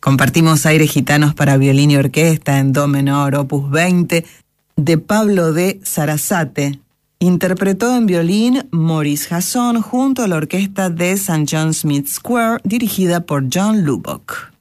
Compartimos Aires Gitanos para violín y orquesta en do menor, opus 20, de Pablo de Sarasate. Interpretó en violín Maurice Hasson junto a la orquesta de St. John Smith Square, dirigida por John Lubbock.